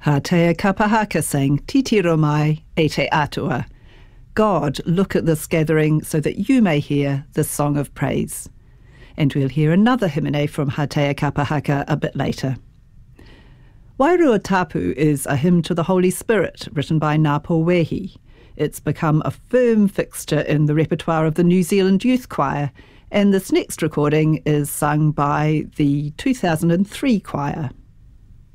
Hatea Kapahaka sang Titiro mai e te atua. God, look at this gathering so that you may hear the song of praise. And we'll hear another hymne from Hatea Kapahaka a bit later. Wairua Tapu is a hymn to the Holy Spirit written by Ngā Pōwehi. It's become a firm fixture in the repertoire of the New Zealand Youth Choir, and this next recording is sung by the 2003 choir.